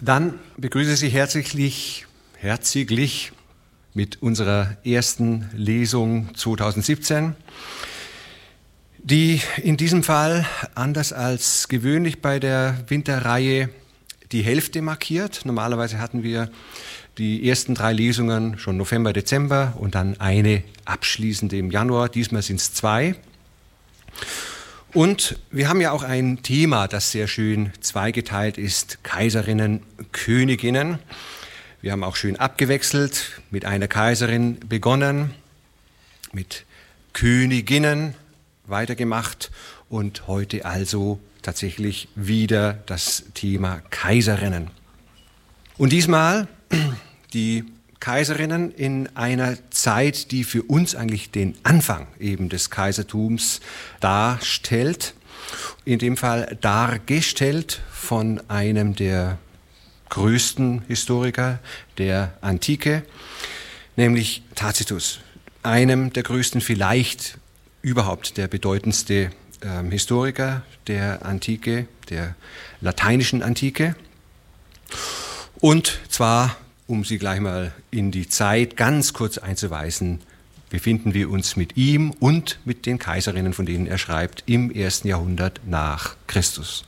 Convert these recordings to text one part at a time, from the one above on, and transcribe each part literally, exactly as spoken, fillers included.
Dann begrüße ich Sie herzlich, herzlich mit unserer ersten Lesung zweitausendsiebzehn, die in diesem Fall, anders als gewöhnlich bei der Winterreihe, die Hälfte markiert. Normalerweise hatten wir die ersten drei Lesungen schon November, Dezember und dann eine abschließende im Januar. Diesmal sind es zwei. Und wir haben ja auch ein Thema, das sehr schön zweigeteilt ist: Kaiserinnen, Königinnen. Wir haben auch schön abgewechselt, mit einer Kaiserin begonnen, mit Königinnen weitergemacht und heute also tatsächlich wieder das Thema Kaiserinnen. Und diesmal die Kaiserinnen in einer Zeit, die für uns eigentlich den Anfang eben des Kaisertums darstellt, in dem Fall dargestellt von einem der größten Historiker der Antike, nämlich Tacitus, einem der größten, vielleicht überhaupt der bedeutendste äh, Historiker der Antike, der lateinischen Antike. Und zwar, um Sie gleich mal in die Zeit ganz kurz einzuweisen, befinden wir uns mit ihm und mit den Kaiserinnen, von denen er schreibt, im ersten Jahrhundert nach Christus.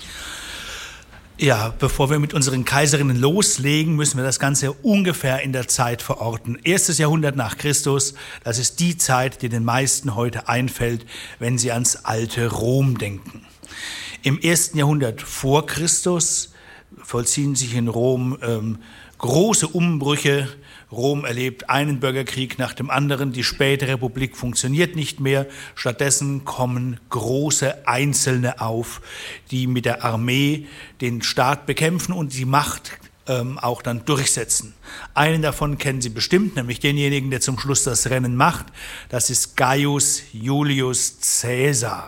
Ja, bevor wir mit unseren Kaiserinnen loslegen, müssen wir das Ganze ungefähr in der Zeit verorten. Erstes Jahrhundert nach Christus, das ist die Zeit, die den meisten heute einfällt, wenn sie ans alte Rom denken. Im ersten Jahrhundert vor Christus vollziehen sich in Rom ähm, große Umbrüche. Rom erlebt einen Bürgerkrieg nach dem anderen. Die späte Republik funktioniert nicht mehr. Stattdessen kommen große Einzelne auf, die mit der Armee den Staat bekämpfen und die Macht ähm, auch dann durchsetzen. Einen davon kennen Sie bestimmt, nämlich denjenigen, der zum Schluss das Rennen macht. Das ist Gaius Julius Caesar.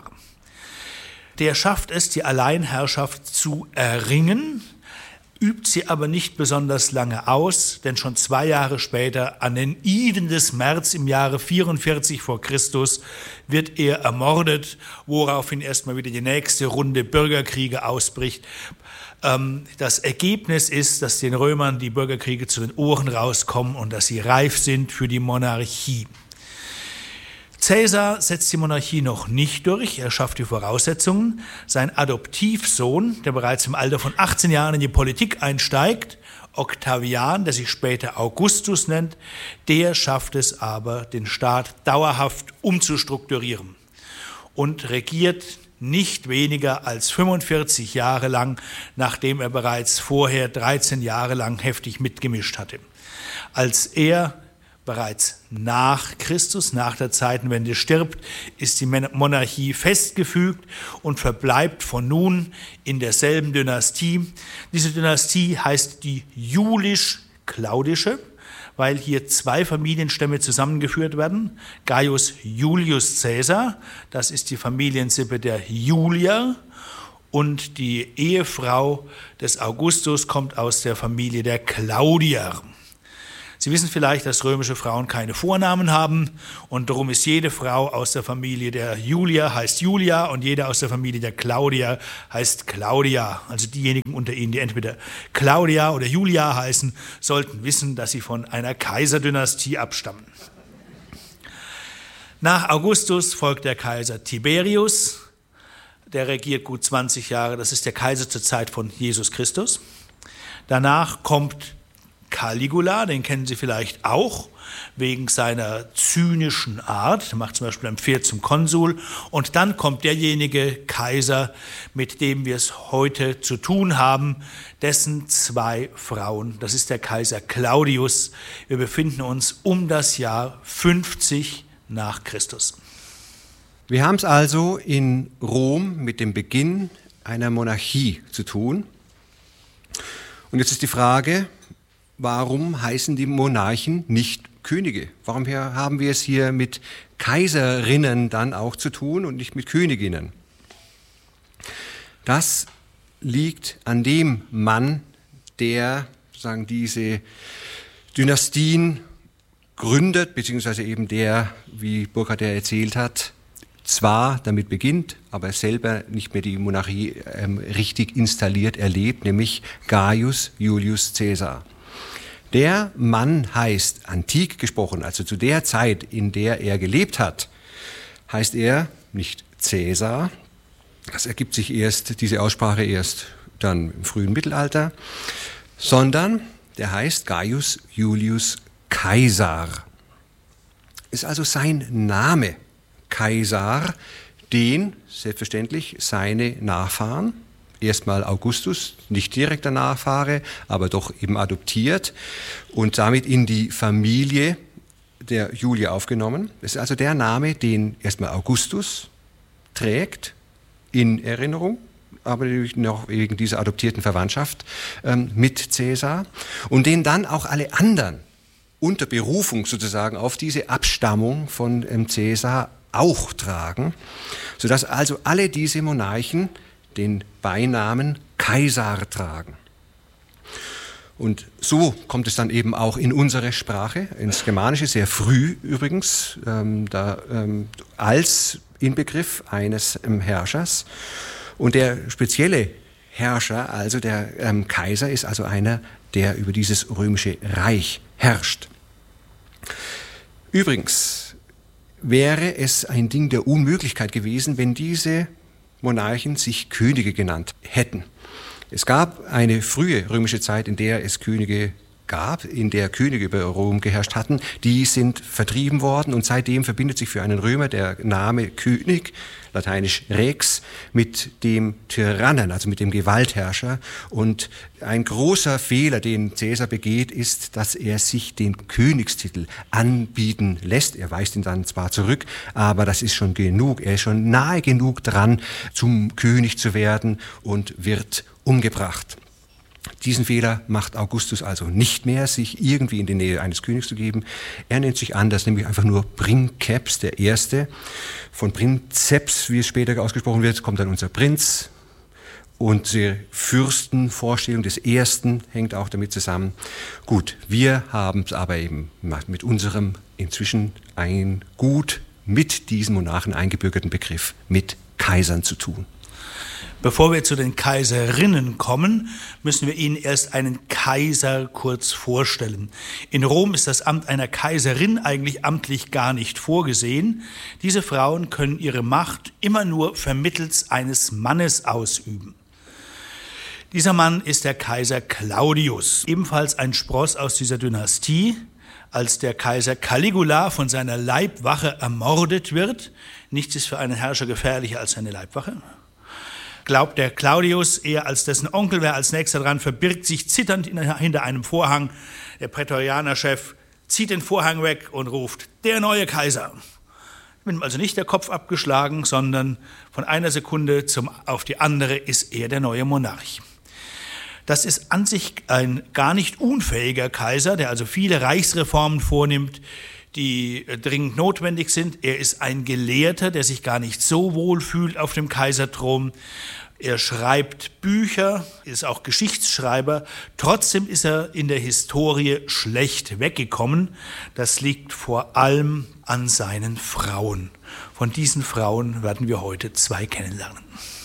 Der schafft es, die Alleinherrschaft zu erringen, übt sie aber nicht besonders lange aus, denn schon zwei Jahre später, an den Iden des März im Jahre vierundvierzig vor Christus, wird er ermordet, woraufhin erstmal wieder die nächste Runde Bürgerkriege ausbricht. Das Ergebnis ist, dass den Römern die Bürgerkriege zu den Ohren rauskommen und dass sie reif sind für die Monarchie. Caesar setzt die Monarchie noch nicht durch, er schafft die Voraussetzungen. Sein Adoptivsohn, der bereits im Alter von achtzehn Jahren in die Politik einsteigt, Octavian, der sich später Augustus nennt, der schafft es aber, den Staat dauerhaft umzustrukturieren und regiert nicht weniger als fünfundvierzig Jahre lang, nachdem er bereits vorher dreizehn Jahre lang heftig mitgemischt hatte. Als er bereits nach Christus, nach der Zeitenwende stirbt, ist die Monarchie festgefügt und verbleibt von nun in derselben Dynastie. Diese Dynastie heißt die Julisch-Claudische, weil hier zwei Familienstämme zusammengeführt werden. Gaius Julius Caesar, das ist die Familiensippe der Julier, und die Ehefrau des Augustus kommt aus der Familie der Claudier. Sie wissen vielleicht, dass römische Frauen keine Vornamen haben und darum ist jede Frau aus der Familie der Julia heißt Julia und jede aus der Familie der Claudia heißt Claudia. Also diejenigen unter Ihnen, die entweder Claudia oder Julia heißen, sollten wissen, dass sie von einer Kaiserdynastie abstammen. Nach Augustus folgt der Kaiser Tiberius, der regiert gut zwanzig Jahre, das ist der Kaiser zur Zeit von Jesus Christus. Danach kommt Caligula, den kennen Sie vielleicht auch, wegen seiner zynischen Art. Er macht zum Beispiel ein Pferd zum Konsul. Und dann kommt derjenige Kaiser, mit dem wir es heute zu tun haben, dessen zwei Frauen. Das ist der Kaiser Claudius. Wir befinden uns um das Jahr fünfzig nach Christus. Wir haben es also in Rom mit dem Beginn einer Monarchie zu tun. Und jetzt ist die Frage: Warum heißen die Monarchen nicht Könige? Warum haben wir es hier mit Kaiserinnen dann auch zu tun und nicht mit Königinnen? Das liegt an dem Mann, der sagen, diese Dynastien gründet, beziehungsweise eben der, wie Burkhard ja erzählt hat, zwar damit beginnt, aber selber nicht mehr die Monarchie ähm, richtig installiert erlebt, nämlich Gaius Julius Caesar. Der Mann heißt, antik gesprochen, also zu der Zeit, in der er gelebt hat, heißt er nicht Caesar. Das ergibt sich erst, diese Aussprache erst dann im frühen Mittelalter, sondern der heißt Gaius Julius Caesar. Ist also sein Name Caesar, den selbstverständlich seine Nachfahren, erstmal Augustus, nicht direkter Nachfahre, aber doch eben adoptiert und damit in die Familie der Julia aufgenommen. Das ist also der Name, den erstmal Augustus trägt in Erinnerung, aber natürlich noch wegen dieser adoptierten Verwandtschaft ähm, mit Caesar und den dann auch alle anderen unter Berufung sozusagen auf diese Abstammung von ähm, Caesar auch tragen, sodass also alle diese Monarchen den Beinamen Kaiser tragen. Und so kommt es dann eben auch in unsere Sprache, ins Germanische, sehr früh übrigens, ähm, da, ähm, als Inbegriff eines ähm, Herrschers. Und der spezielle Herrscher, also der ähm, Kaiser, ist also einer, der über dieses römische Reich herrscht. Übrigens wäre es ein Ding der Unmöglichkeit gewesen, wenn diese Monarchen sich Könige genannt hätten. Es gab eine frühe römische Zeit, in der es Könige gab, in der Könige über Rom geherrscht hatten. Die sind vertrieben worden und seitdem verbindet sich für einen Römer der Name König, lateinisch Rex, mit dem Tyrannen, also mit dem Gewaltherrscher. Und ein großer Fehler, den Caesar begeht, ist, dass er sich den Königstitel anbieten lässt. Er weist ihn dann zwar zurück, aber das ist schon genug. Er ist schon nahe genug dran, zum König zu werden und wird umgebracht. Diesen Fehler macht Augustus also nicht mehr, sich irgendwie in die Nähe eines Königs zu geben. Er nennt sich anders, nämlich einfach nur Princeps, der Erste. Von Princeps, wie es später ausgesprochen wird, kommt dann unser Prinz. Und die Fürstenvorstellung des Ersten hängt auch damit zusammen. Gut, wir haben es aber eben mit unserem inzwischen ein gut mit diesen Monarchen eingebürgerten Begriff mit Kaisern zu tun. Bevor wir zu den Kaiserinnen kommen, müssen wir Ihnen erst einen Kaiser kurz vorstellen. In Rom ist das Amt einer Kaiserin eigentlich amtlich gar nicht vorgesehen. Diese Frauen können ihre Macht immer nur vermittels eines Mannes ausüben. Dieser Mann ist der Kaiser Claudius, ebenfalls ein Spross aus dieser Dynastie. Als der Kaiser Caligula von seiner Leibwache ermordet wird, nichts ist für einen Herrscher gefährlicher als seine Leibwache, glaubt der Claudius, er als dessen Onkel wäre als nächster dran, verbirgt sich zitternd hinter einem Vorhang. Der Prätorianerchef zieht den Vorhang weg und ruft, der neue Kaiser. Mit ihm also nicht der Kopf abgeschlagen, sondern von einer Sekunde zum, auf die andere ist er der neue Monarch. Das ist an sich ein gar nicht unfähiger Kaiser, der also viele Reichsreformen vornimmt, die dringend notwendig sind. Er ist ein Gelehrter, der sich gar nicht so wohl fühlt auf dem Kaiserthron. Er schreibt Bücher, ist auch Geschichtsschreiber. Trotzdem ist er in der Historie schlecht weggekommen. Das liegt vor allem an seinen Frauen. Von diesen Frauen werden wir heute zwei kennenlernen.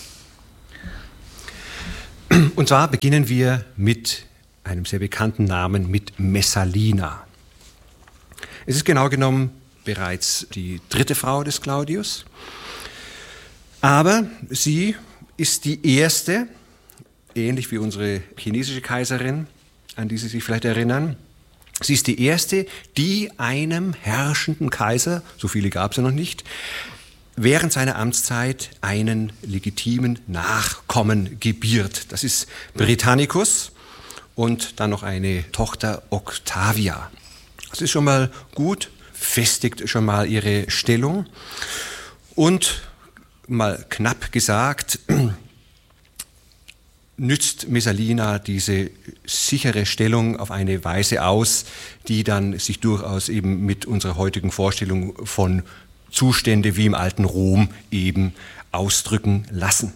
Und zwar beginnen wir mit einem sehr bekannten Namen, mit Messalina. Es ist genau genommen bereits die dritte Frau des Claudius, aber sie ist die erste, ähnlich wie unsere chinesische Kaiserin, an die Sie sich vielleicht erinnern. Sie ist die erste, die einem herrschenden Kaiser, so viele gab es ja noch nicht, während seiner Amtszeit einen legitimen Nachkommen gebiert. Das ist Britannicus und dann noch eine Tochter Octavia. Das ist schon mal gut, festigt schon mal ihre Stellung und mal knapp gesagt, nützt Messalina diese sichere Stellung auf eine Weise aus, die dann sich durchaus eben mit unserer heutigen Vorstellung von Zustände wie im alten Rom eben ausdrücken lassen.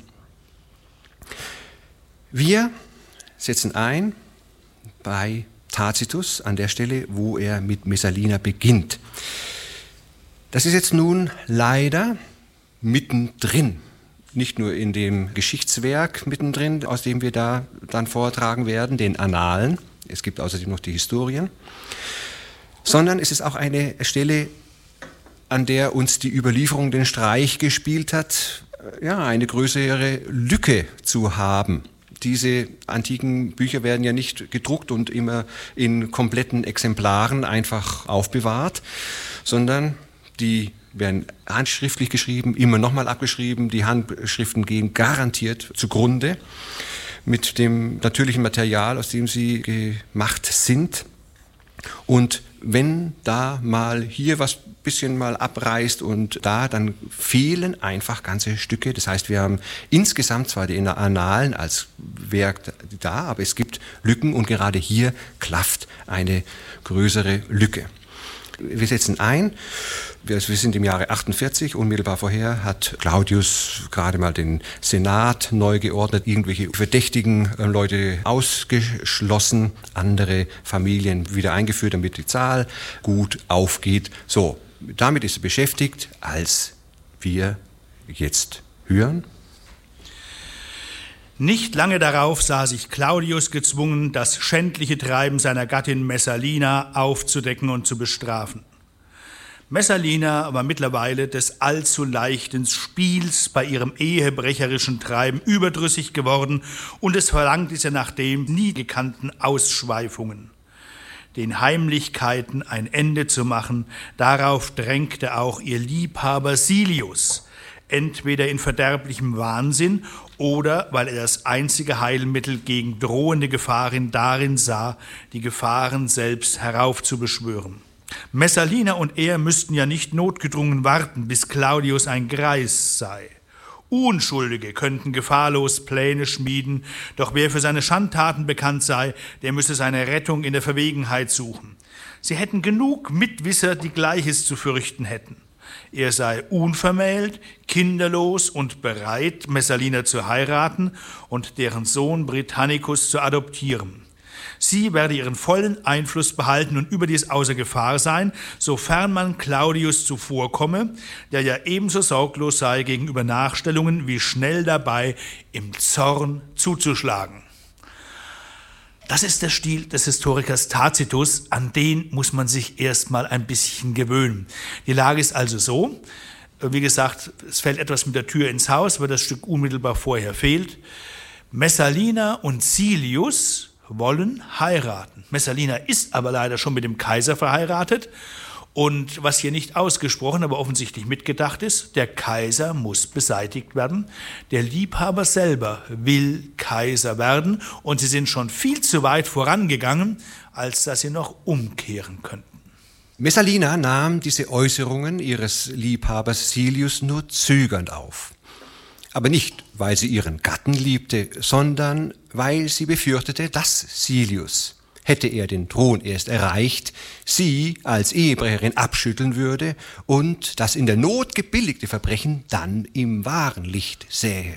Wir setzen ein bei Tacitus an der Stelle, wo er mit Messalina beginnt. Das ist jetzt nun leider mittendrin. Nicht nur in dem Geschichtswerk mittendrin, aus dem wir da dann vortragen werden, den Annalen. Es gibt außerdem noch die Historien. Sondern es ist auch eine Stelle, an der uns die Überlieferung den Streich gespielt hat, ja, eine größere Lücke zu haben. Diese antiken Bücher werden ja nicht gedruckt und immer in kompletten Exemplaren einfach aufbewahrt, sondern die werden handschriftlich geschrieben, immer nochmal abgeschrieben. Die Handschriften gehen garantiert zugrunde mit dem natürlichen Material, aus dem sie gemacht sind. Und wenn da mal hier was bisschen mal abreißt und da, dann fehlen einfach ganze Stücke. Das heißt, wir haben insgesamt zwar die Annalen als Werk da, aber es gibt Lücken und gerade hier klafft eine größere Lücke. Wir setzen ein, wir sind im Jahre achtundvierzig, unmittelbar vorher hat Claudius gerade mal den Senat neu geordnet, irgendwelche verdächtigen Leute ausgeschlossen, andere Familien wieder eingeführt, damit die Zahl gut aufgeht. So, damit ist er beschäftigt, als wir jetzt hören. Nicht lange darauf sah sich Claudius gezwungen, das schändliche Treiben seiner Gattin Messalina aufzudecken und zu bestrafen. Messalina war mittlerweile des allzu leichten Spiels bei ihrem ehebrecherischen Treiben überdrüssig geworden und es verlangte sie nach den nie gekannten Ausschweifungen. Den Heimlichkeiten ein Ende zu machen, darauf drängte auch ihr Liebhaber Silius, entweder in verderblichem Wahnsinn oder weil er das einzige Heilmittel gegen drohende Gefahren darin sah, die Gefahren selbst heraufzubeschwören. Messalina und er müssten ja nicht notgedrungen warten, bis Claudius ein Greis sei. Unschuldige könnten gefahrlos Pläne schmieden, doch wer für seine Schandtaten bekannt sei, der müsse seine Rettung in der Verwegenheit suchen. Sie hätten genug Mitwisser, die Gleiches zu fürchten hätten. Er sei unvermählt, kinderlos und bereit, Messalina zu heiraten und deren Sohn Britannicus zu adoptieren. Sie werde ihren vollen Einfluss behalten und überdies außer Gefahr sein, sofern man Claudius zuvorkomme, der ja ebenso sorglos sei gegenüber Nachstellungen wie schnell dabei, im Zorn zuzuschlagen. Das ist der Stil des Historikers Tacitus, an den muss man sich erstmal ein bisschen gewöhnen. Die Lage ist also so, wie gesagt, es fällt etwas mit der Tür ins Haus, weil das Stück unmittelbar vorher fehlt. Messalina und Silius wollen heiraten. Messalina ist aber leider schon mit dem Kaiser verheiratet und was hier nicht ausgesprochen, aber offensichtlich mitgedacht ist, der Kaiser muss beseitigt werden. Der Liebhaber selber will Kaiser werden und sie sind schon viel zu weit vorangegangen, als dass sie noch umkehren könnten. Messalina nahm diese Äußerungen ihres Liebhabers Silius nur zögernd auf. Aber nicht, weil sie ihren Gatten liebte, sondern weil sie befürchtete, dass Silius, hätte er den Thron erst erreicht, sie als Ehebrecherin abschütteln würde und das in der Not gebilligte Verbrechen dann im wahren Licht sähe.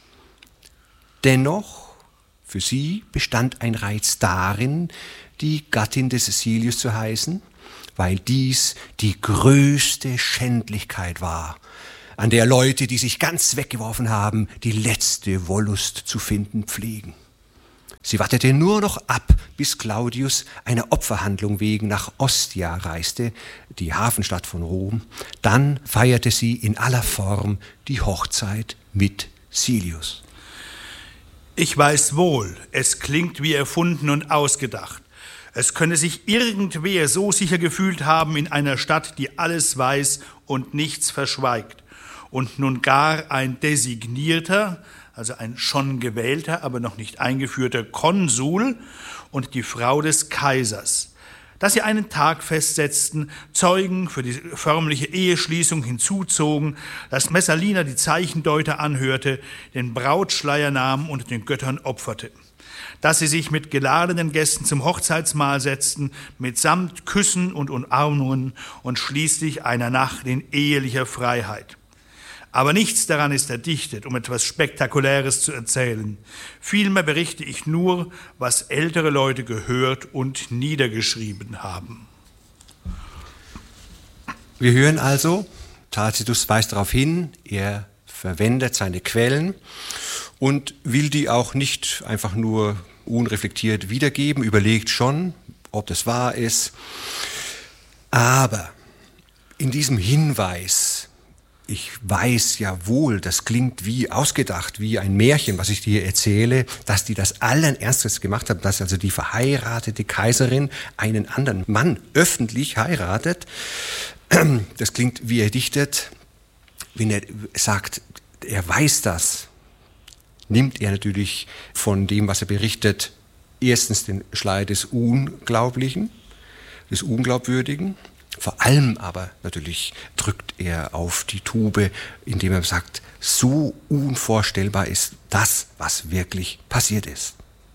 Dennoch, für sie bestand ein Reiz darin, die Gattin des Silius zu heißen, weil dies die größte Schändlichkeit war, an der Leute, die sich ganz weggeworfen haben, die letzte Wollust zu finden pflegen. Sie wartete nur noch ab, bis Claudius einer Opferhandlung wegen nach Ostia reiste, die Hafenstadt von Rom. Dann feierte sie in aller Form die Hochzeit mit Silius. Ich weiß wohl, es klingt wie erfunden und ausgedacht. Es könne sich irgendwer so sicher gefühlt haben in einer Stadt, die alles weiß und nichts verschweigt. Und nun gar ein designierter, also ein schon gewählter, aber noch nicht eingeführter Konsul und die Frau des Kaisers, dass sie einen Tag festsetzten, Zeugen für die förmliche Eheschließung hinzuzogen, dass Messalina die Zeichendeuter anhörte, den Brautschleier nahm und den Göttern opferte, dass sie sich mit geladenen Gästen zum Hochzeitsmahl setzten, mitsamt Küssen und Umarmungen und schließlich einer Nacht in ehelicher Freiheit. Aber nichts daran ist erdichtet, um etwas Spektakuläres zu erzählen. Vielmehr berichte ich nur, was ältere Leute gehört und niedergeschrieben haben. Wir hören also Tacitus weist darauf hin, er verwendet seine Quellen und will die auch nicht einfach nur unreflektiert wiedergeben, überlegt schon, ob das wahr ist. Aber in diesem Hinweis, ich weiß ja wohl, das klingt wie ausgedacht, wie ein Märchen, was ich dir erzähle, dass die das allen Ernstes gemacht haben, dass also die verheiratete Kaiserin einen anderen Mann öffentlich heiratet. Das klingt wie er dichtet, wenn er sagt, er weiß das, nimmt er natürlich von dem, was er berichtet, erstens den Schleier des Unglaublichen, des Unglaubwürdigen. Vor allem aber natürlich drückt er auf die Tube, indem er sagt, so unvorstellbar ist das, was wirklich passiert ist.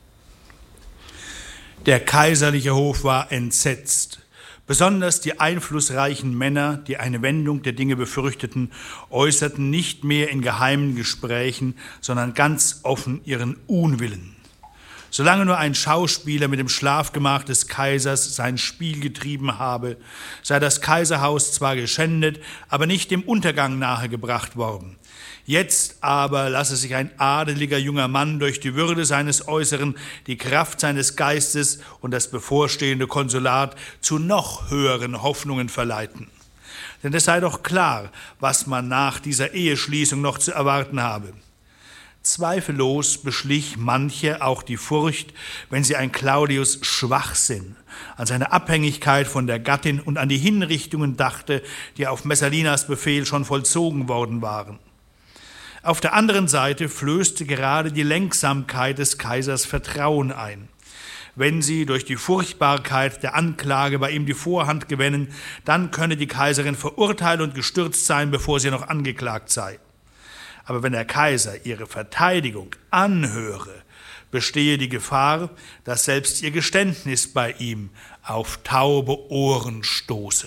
Der kaiserliche Hof war entsetzt. Besonders die einflussreichen Männer, die eine Wendung der Dinge befürchteten, äußerten nicht mehr in geheimen Gesprächen, sondern ganz offen ihren Unwillen. Solange nur ein Schauspieler mit dem Schlafgemach des Kaisers sein Spiel getrieben habe, sei das Kaiserhaus zwar geschändet, aber nicht dem Untergang nahegebracht worden. Jetzt aber lasse sich ein adeliger junger Mann durch die Würde seines Äußeren, die Kraft seines Geistes und das bevorstehende Konsulat zu noch höheren Hoffnungen verleiten. Denn es sei doch klar, was man nach dieser Eheschließung noch zu erwarten habe. Zweifellos beschlich manche auch die Furcht, wenn sie an Claudius Schwachsinn, an seine Abhängigkeit von der Gattin und an die Hinrichtungen dachte, die auf Messalinas Befehl schon vollzogen worden waren. Auf der anderen Seite flößte gerade die Lenksamkeit des Kaisers Vertrauen ein. Wenn sie durch die Furchtbarkeit der Anklage bei ihm die Vorhand gewinnen, dann könne die Kaiserin verurteilt und gestürzt sein, bevor sie noch angeklagt sei. Aber wenn der Kaiser ihre Verteidigung anhöre, bestehe die Gefahr, dass selbst ihr Geständnis bei ihm auf taube Ohren stoße.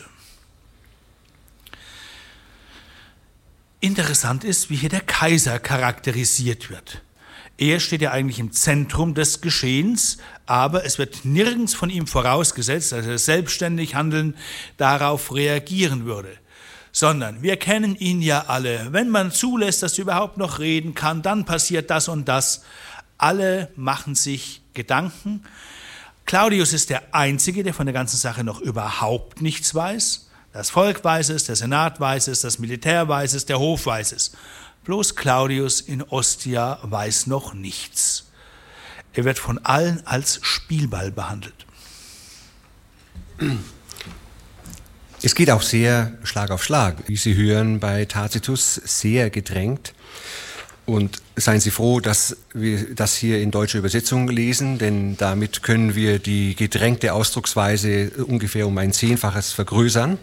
Interessant ist, wie hier der Kaiser charakterisiert wird. Er steht ja eigentlich im Zentrum des Geschehens, aber es wird nirgends von ihm vorausgesetzt, dass er selbstständig handeln darauf reagieren würde. Sondern wir kennen ihn ja alle. Wenn man zulässt, dass er überhaupt noch reden kann, dann passiert das und das. Alle machen sich Gedanken. Claudius ist der Einzige, der von der ganzen Sache noch überhaupt nichts weiß. Das Volk weiß es, der Senat weiß es, das Militär weiß es, der Hof weiß es. Bloß Claudius in Ostia weiß noch nichts. Er wird von allen als Spielball behandelt. Es geht auch sehr Schlag auf Schlag, wie Sie hören bei Tacitus, sehr gedrängt. Und seien Sie froh, dass wir das hier in deutscher Übersetzung lesen, denn damit können wir die gedrängte Ausdrucksweise ungefähr um ein Zehnfaches vergrößern.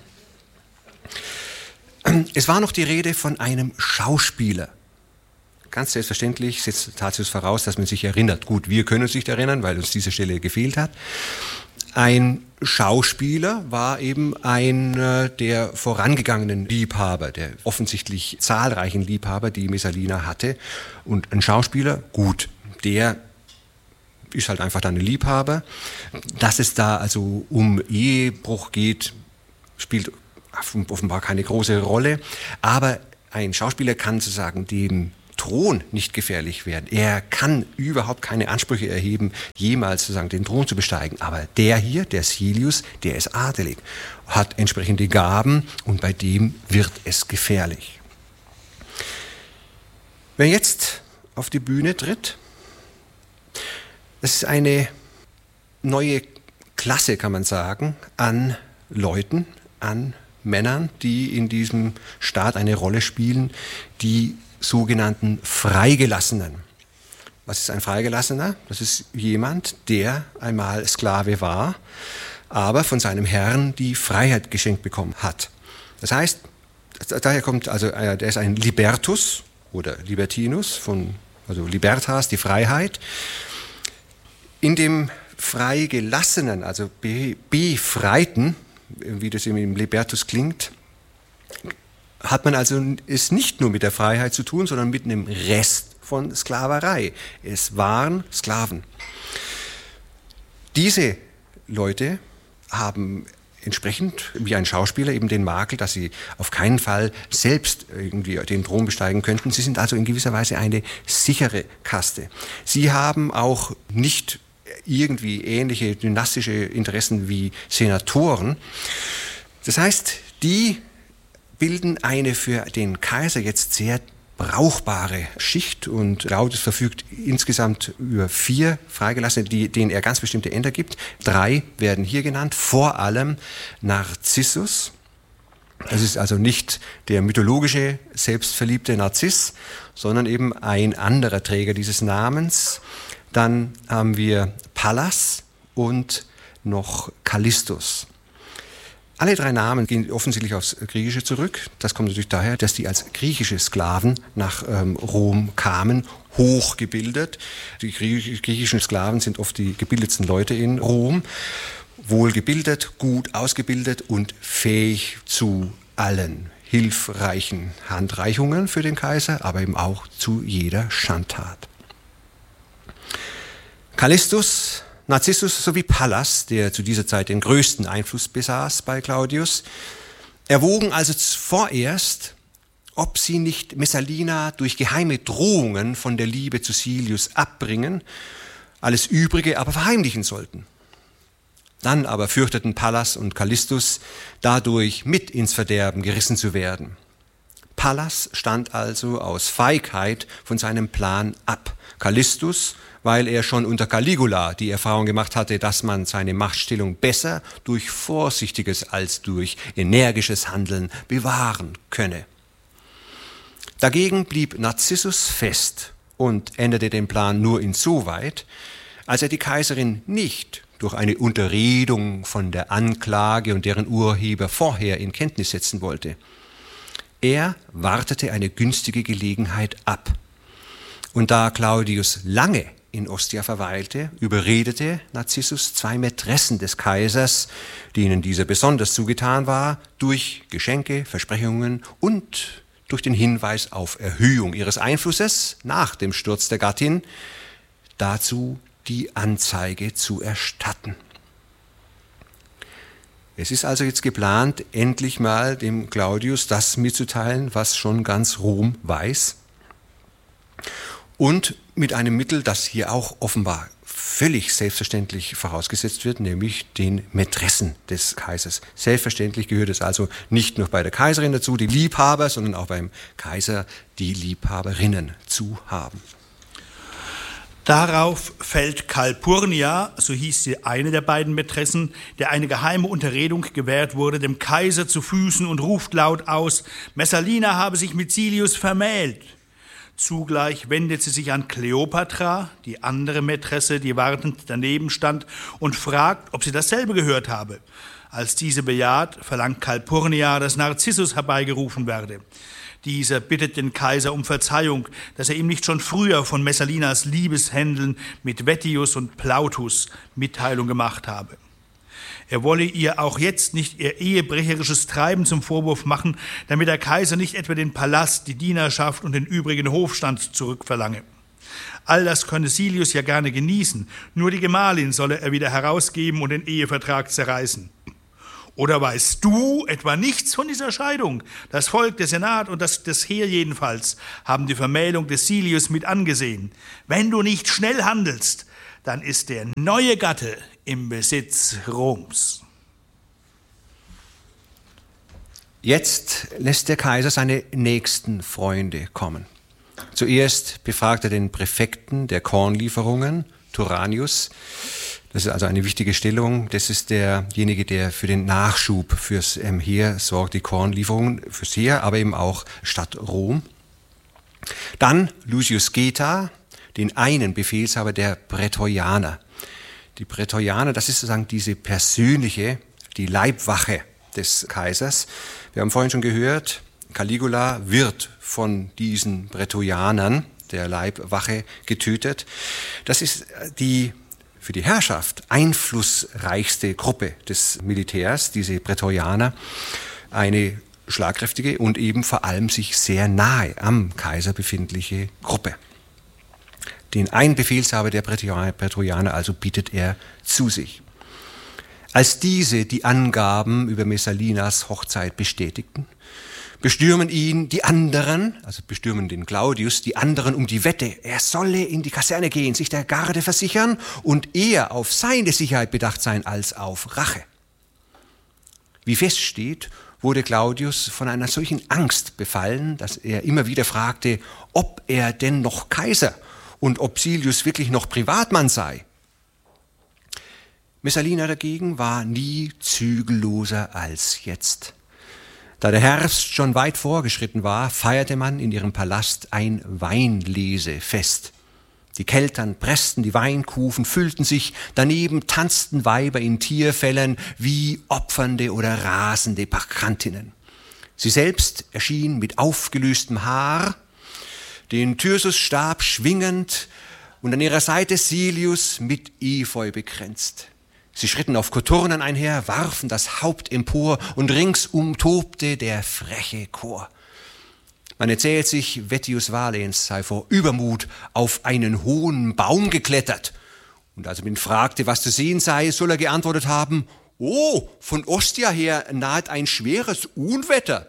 Es war noch die Rede von einem Schauspieler. Ganz selbstverständlich setzt Tacitus voraus, dass man sich erinnert. Gut, wir können uns nicht erinnern, weil uns diese Stelle gefehlt hat. Ein Schauspieler war eben einer der vorangegangenen Liebhaber, der offensichtlich zahlreichen Liebhaber, die Messalina hatte. Und ein Schauspieler, gut, der ist halt einfach dann ein Liebhaber. Dass es da also um Ehebruch geht, spielt offenbar keine große Rolle. Aber ein Schauspieler kann sozusagen dem Thron nicht gefährlich werden. Er kann überhaupt keine Ansprüche erheben, jemals sozusagen den Thron zu besteigen. Aber der hier, der Silius, der ist adelig, hat entsprechende Gaben und bei dem wird es gefährlich. Wer jetzt auf die Bühne tritt, das ist eine neue Klasse, kann man sagen, an Leuten, an Männern, die in diesem Staat eine Rolle spielen, die sogenannten Freigelassenen. Was ist ein Freigelassener? Das ist jemand, der einmal Sklave war, aber von seinem Herrn die Freiheit geschenkt bekommen hat. Das heißt, daher kommt, also der ist ein Libertus oder Libertinus, von, also Libertas, die Freiheit. In dem Freigelassenen, also Befreiten, wie das im Libertus klingt, hat man also es nicht nur mit der Freiheit zu tun, sondern mit einem Rest von Sklaverei. Es waren Sklaven. Diese Leute haben entsprechend wie ein Schauspieler eben den Makel, dass sie auf keinen Fall selbst irgendwie den Thron besteigen könnten. Sie sind also in gewisser Weise eine sichere Kaste. Sie haben auch nicht irgendwie ähnliche dynastische Interessen wie Senatoren. Das heißt, die bilden eine für den Kaiser jetzt sehr brauchbare Schicht, und Claudius verfügt insgesamt über vier Freigelassene, die, denen er ganz bestimmte Ämter gibt. Drei werden hier genannt, vor allem Narzissus. Das ist also nicht der mythologische, selbstverliebte Narziss, sondern eben ein anderer Träger dieses Namens. Dann haben wir Pallas und noch Callistus. Alle drei Namen gehen offensichtlich aufs Griechische zurück. Das kommt natürlich daher, dass die als griechische Sklaven nach ähm, Rom kamen, hochgebildet. Die griechischen Sklaven sind oft die gebildetsten Leute in Rom, wohlgebildet, gut ausgebildet und fähig zu allen hilfreichen Handreichungen für den Kaiser, aber eben auch zu jeder Schandtat. Callistus, Narzissus sowie Pallas, der zu dieser Zeit den größten Einfluss besaß bei Claudius, erwogen also vorerst, ob sie nicht Messalina durch geheime Drohungen von der Liebe zu Silius abbringen, alles Übrige aber verheimlichen sollten. Dann aber fürchteten Pallas und Callistus, dadurch mit ins Verderben gerissen zu werden. Pallas stand also aus Feigheit von seinem Plan ab. Callistus, weil er schon unter Caligula die Erfahrung gemacht hatte, dass man seine Machtstellung besser durch vorsichtiges als durch energisches Handeln bewahren könne. Dagegen blieb Narzissus fest und änderte den Plan nur insoweit, als er die Kaiserin nicht durch eine Unterredung von der Anklage und deren Urheber vorher in Kenntnis setzen wollte. Er wartete eine günstige Gelegenheit ab. Und da Claudius lange in Ostia verweilte, überredete Narzissus zwei Mätressen des Kaisers, denen dieser besonders zugetan war, durch Geschenke, Versprechungen und durch den Hinweis auf Erhöhung ihres Einflusses nach dem Sturz der Gattin, dazu die Anzeige zu erstatten. Es ist also jetzt geplant, endlich mal dem Claudius das mitzuteilen, was schon ganz Rom weiß. Und mit einem Mittel, das hier auch offenbar völlig selbstverständlich vorausgesetzt wird, nämlich den Mätressen des Kaisers. Selbstverständlich gehört es also nicht nur bei der Kaiserin dazu, die Liebhaber, sondern auch beim Kaiser die Liebhaberinnen zu haben. Darauf fällt Calpurnia, so hieß sie eine der beiden Mätressen, der eine geheime Unterredung gewährt wurde, dem Kaiser zu Füßen und ruft laut aus, Messalina habe sich mit Silius vermählt. Zugleich wendet sie sich an Kleopatra, die andere Mätresse, die wartend daneben stand, und fragt, ob sie dasselbe gehört habe. Als diese bejaht, verlangt Calpurnia, dass Narzissus herbeigerufen werde. Dieser bittet den Kaiser um Verzeihung, dass er ihm nicht schon früher von Messalinas Liebeshändeln mit Vettius und Plautus Mitteilung gemacht habe. Er wolle ihr auch jetzt nicht ihr ehebrecherisches Treiben zum Vorwurf machen, damit der Kaiser nicht etwa den Palast, die Dienerschaft und den übrigen Hofstand zurückverlange. All das könne Silius ja gerne genießen, nur die Gemahlin solle er wieder herausgeben und den Ehevertrag zerreißen. Oder weißt du etwa nichts von dieser Scheidung? Das Volk, der Senat und das, das Heer jedenfalls haben die Vermählung des Silius mit angesehen. Wenn du nicht schnell handelst, dann ist der neue Gatte im Besitz Roms. Jetzt lässt der Kaiser seine nächsten Freunde kommen. Zuerst befragt er den Präfekten der Kornlieferungen, Turanius. Das ist also eine wichtige Stellung. Das ist derjenige, der für den Nachschub fürs ähm, Heer sorgt, die Kornlieferungen fürs Heer, aber eben auch Stadt Rom. Dann Lucius Geta, den einen Befehlshaber der Prätorianer. Die Prätorianer, das ist sozusagen diese persönliche, die Leibwache des Kaisers. Wir haben vorhin schon gehört, Caligula wird von diesen Prätorianern, der Leibwache, getötet. Das ist die für die Herrschaft einflussreichste Gruppe des Militärs, diese Prätorianer, eine schlagkräftige und eben vor allem sich sehr nahe am Kaiser befindliche Gruppe. Den einen Befehlshaber der Prätorianer also bietet er zu sich. Als diese die Angaben über Messalinas Hochzeit bestätigten, bestürmen ihn die anderen, also bestürmen den Claudius, die anderen um die Wette. Er solle in die Kaserne gehen, sich der Garde versichern und eher auf seine Sicherheit bedacht sein als auf Rache. Wie feststeht, wurde Claudius von einer solchen Angst befallen, dass er immer wieder fragte, ob er denn noch Kaiser und ob Silius wirklich noch Privatmann sei. Messalina dagegen war nie zügelloser als jetzt. Da der Herbst schon weit vorgeschritten war, feierte man in ihrem Palast ein Weinlesefest. Die Keltern pressten die Weinkufen, füllten sich, daneben tanzten Weiber in Tierfellen wie opfernde oder rasende Bacchantinnen. Sie selbst erschien mit aufgelöstem Haar, den Thyrsusstab schwingend und an ihrer Seite Silius mit Efeu bekränzt. Sie schritten auf Koturnen einher, warfen das Haupt empor und ringsum tobte der freche Chor. Man erzählt sich, Vettius Valens sei vor Übermut auf einen hohen Baum geklettert. Und als man ihn fragte, was zu sehen sei, soll er geantwortet haben, »Oh, von Ostia her naht ein schweres Unwetter.«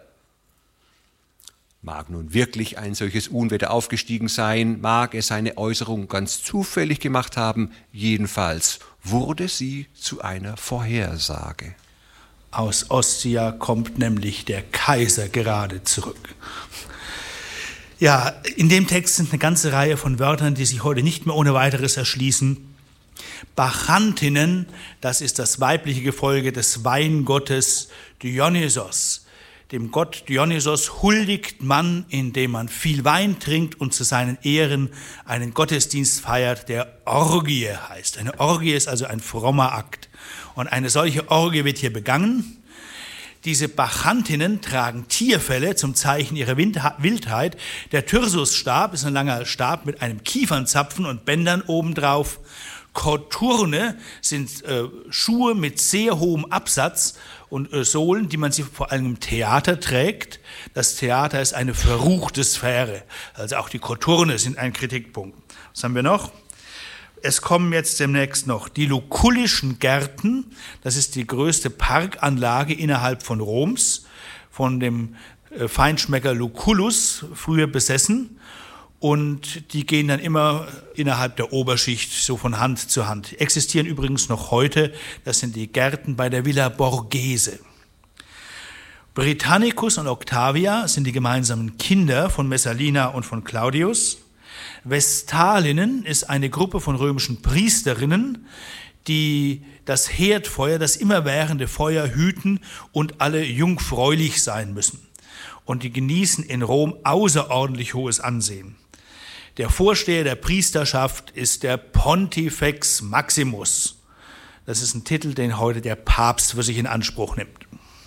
Mag nun wirklich ein solches Unwetter aufgestiegen sein, mag er seine Äußerung ganz zufällig gemacht haben, jedenfalls wurde sie zu einer Vorhersage. Aus Ostia kommt nämlich der Kaiser gerade zurück. Ja, in dem Text sind eine ganze Reihe von Wörtern, die sich heute nicht mehr ohne weiteres erschließen. Bacchantinnen, das ist das weibliche Gefolge des Weingottes Dionysos. Dem Gott Dionysos huldigt man, indem man viel Wein trinkt und zu seinen Ehren einen Gottesdienst feiert, der Orgie heißt. Eine Orgie ist also ein frommer Akt. Und eine solche Orgie wird hier begangen. Diese Bacchantinnen tragen Tierfelle zum Zeichen ihrer Wildheit. Der Thyrsusstab ist ein langer Stab mit einem Kiefernzapfen und Bändern obendrauf. Koturne sind äh, Schuhe mit sehr hohem Absatz und äh, Sohlen, die man sich vor allem im Theater trägt. Das Theater ist eine verruchte Sphäre. Also auch die Koturne sind ein Kritikpunkt. Was haben wir noch? Es kommen jetzt demnächst noch die Lucullischen Gärten. Das ist die größte Parkanlage innerhalb von Roms, von dem äh, Feinschmecker Lucullus, früher besessen. Und die gehen dann immer innerhalb der Oberschicht so von Hand zu Hand. Existieren übrigens noch heute, das sind die Gärten bei der Villa Borghese. Britannicus und Octavia sind die gemeinsamen Kinder von Messalina und von Claudius. Vestalinnen ist eine Gruppe von römischen Priesterinnen, die das Herdfeuer, das immerwährende Feuer hüten und alle jungfräulich sein müssen. Und die genießen in Rom außerordentlich hohes Ansehen. Der Vorsteher der Priesterschaft ist der Pontifex Maximus. Das ist ein Titel, den heute der Papst für sich in Anspruch nimmt.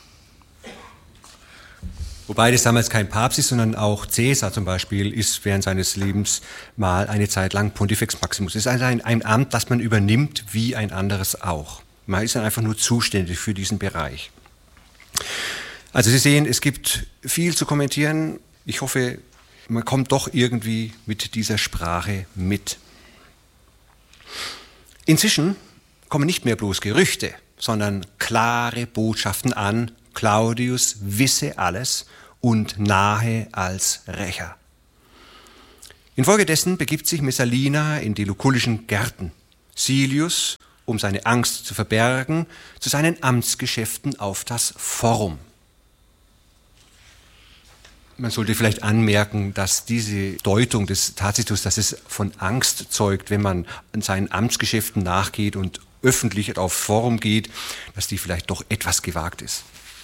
Wobei das damals kein Papst ist, sondern auch Caesar zum Beispiel ist während seines Lebens mal eine Zeit lang Pontifex Maximus. Es ist also ein, ein Amt, das man übernimmt wie ein anderes auch. Man ist dann einfach nur zuständig für diesen Bereich. Also Sie sehen, es gibt viel zu kommentieren. Ich hoffe, man kommt doch irgendwie mit dieser Sprache mit. Inzwischen kommen nicht mehr bloß Gerüchte, sondern klare Botschaften an, Claudius wisse alles und nahe als Rächer. Infolgedessen begibt sich Messalina in die lucullischen Gärten. Silius, um seine Angst zu verbergen, zu seinen Amtsgeschäften auf das Forum. Man sollte vielleicht anmerken, dass diese Deutung des Tacitus, dass es von Angst zeugt, wenn man an seinen Amtsgeschäften nachgeht und öffentlich auf Forum geht, dass die vielleicht doch etwas gewagt ist.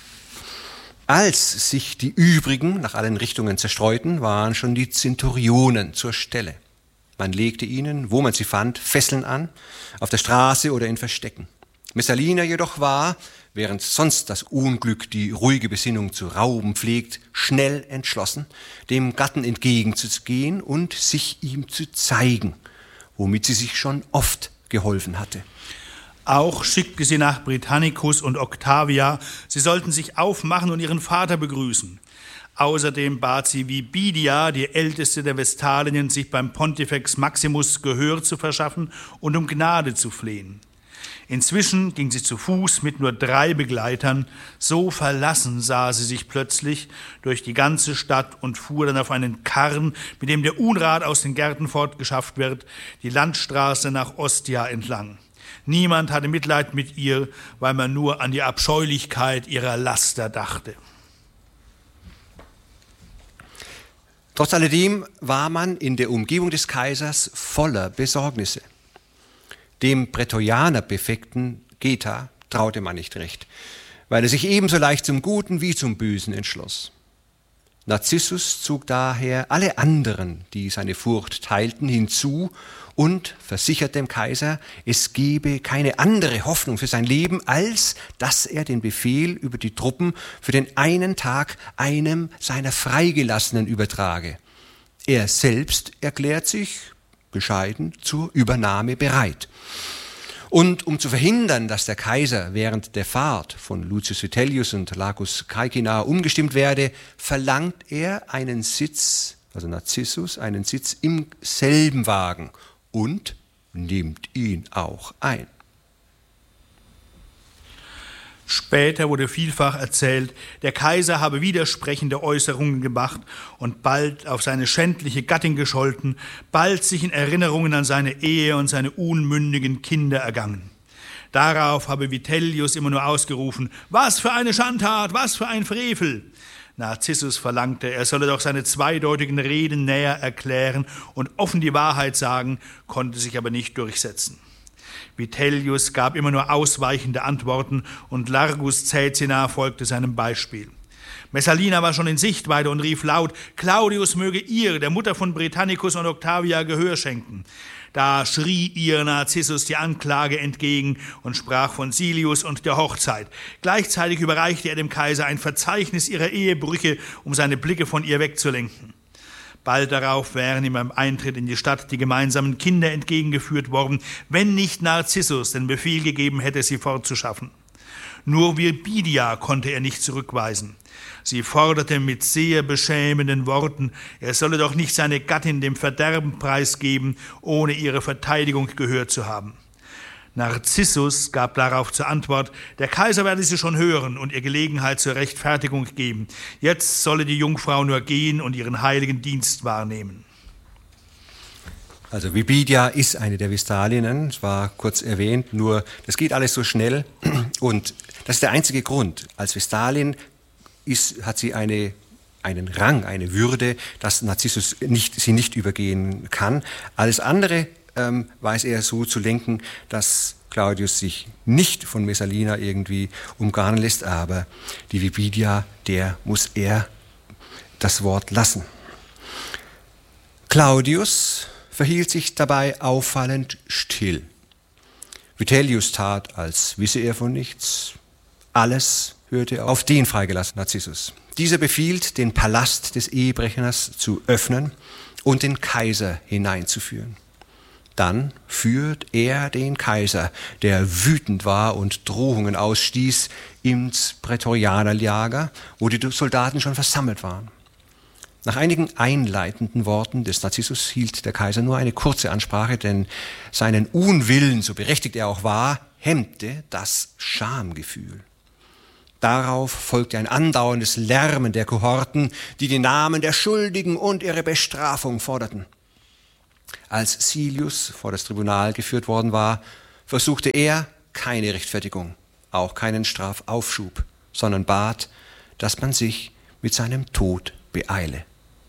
Als sich die übrigen nach allen Richtungen zerstreuten, waren schon die Zenturionen zur Stelle. Man legte ihnen, wo man sie fand, Fesseln an, auf der Straße oder in Verstecken. Messalina jedoch war, während sonst das Unglück die ruhige Besinnung zu rauben pflegt, schnell entschlossen, dem Gatten entgegenzugehen und sich ihm zu zeigen, womit sie sich schon oft geholfen hatte. Auch schickte sie nach Britannicus und Octavia, sie sollten sich aufmachen und ihren Vater begrüßen. Außerdem bat sie Vibidia, die älteste der Vestalien, sich beim Pontifex Maximus Gehör zu verschaffen und um Gnade zu flehen. Inzwischen ging sie zu Fuß mit nur drei Begleitern. So verlassen sah sie sich plötzlich durch die ganze Stadt und fuhr dann auf einen Karren, mit dem der Unrat aus den Gärten fortgeschafft wird, die Landstraße nach Ostia entlang. Niemand hatte Mitleid mit ihr, weil man nur an die Abscheulichkeit ihrer Laster dachte. Trotz alledem war man in der Umgebung des Kaisers voller Besorgnisse. Dem Prätorianer-Befekten Geta traute man nicht recht, weil er sich ebenso leicht zum Guten wie zum Bösen entschloss. Narzissus zog daher alle anderen, die seine Furcht teilten, hinzu und versicherte dem Kaiser, es gebe keine andere Hoffnung für sein Leben, als dass er den Befehl über die Truppen für den einen Tag einem seiner Freigelassenen übertrage. Er selbst erklärt sich bescheiden zur Übernahme bereit. Und um zu verhindern, dass der Kaiser während der Fahrt von Lucius Vitellius und Lacus Caecina umgestimmt werde, verlangt er einen Sitz, also Narzissus, einen Sitz im selben Wagen und nimmt ihn auch ein. Später wurde vielfach erzählt, der Kaiser habe widersprechende Äußerungen gemacht und bald auf seine schändliche Gattin gescholten, bald sich in Erinnerungen an seine Ehe und seine unmündigen Kinder ergangen. Darauf habe Vitellius immer nur ausgerufen, was für eine Schandtat, was für ein Frevel. Narzissus verlangte, er solle doch seine zweideutigen Reden näher erklären und offen die Wahrheit sagen, konnte sich aber nicht durchsetzen. Vitellius gab immer nur ausweichende Antworten und Largus Caecina folgte seinem Beispiel. Messalina war schon in Sichtweite und rief laut, Claudius möge ihr, der Mutter von Britannicus und Octavia, Gehör schenken. Da schrie ihr Narzissus die Anklage entgegen und sprach von Silius und der Hochzeit. Gleichzeitig überreichte er dem Kaiser ein Verzeichnis ihrer Ehebrüche, um seine Blicke von ihr wegzulenken. Bald darauf wären ihm beim Eintritt in die Stadt die gemeinsamen Kinder entgegengeführt worden, wenn nicht Narzissus den Befehl gegeben hätte, sie fortzuschaffen. Nur Virbidia konnte er nicht zurückweisen. Sie forderte mit sehr beschämenden Worten, er solle doch nicht seine Gattin dem Verderben preisgeben, ohne ihre Verteidigung gehört zu haben. Narzissus gab darauf zur Antwort, der Kaiser werde sie schon hören und ihr Gelegenheit zur Rechtfertigung geben. Jetzt solle die Jungfrau nur gehen und ihren heiligen Dienst wahrnehmen. Also Virbidia ist eine der Vestalinnen, es war kurz erwähnt, nur das geht alles so schnell und das ist der einzige Grund. Als Vestalin ist, hat sie eine, einen Rang, eine Würde, dass Narzissus nicht, sie nicht übergehen kann. Alles andere ähm, weiß er so zu lenken, dass Claudius sich nicht von Messalina irgendwie umgarnen lässt, aber die Virbidia, der muss er das Wort lassen. Claudius verhielt sich dabei auffallend still. Vitellius tat, als wisse er von nichts. Alles hörte auf den freigelassenen Narzissus. Dieser befiehlt, den Palast des Ehebrechers zu öffnen und den Kaiser hineinzuführen. Dann führt er den Kaiser, der wütend war und Drohungen ausstieß, ins Prätorianerlager, wo die Soldaten schon versammelt waren. Nach einigen einleitenden Worten des Narzissus hielt der Kaiser nur eine kurze Ansprache, denn seinen Unwillen, so berechtigt er auch war, hemmte das Schamgefühl. Darauf folgte ein andauerndes Lärmen der Kohorten, die die Namen der Schuldigen und ihre Bestrafung forderten. Als Silius vor das Tribunal geführt worden war, versuchte er keine Rechtfertigung, auch keinen Strafaufschub, sondern bat, dass man sich mit seinem Tod beeile.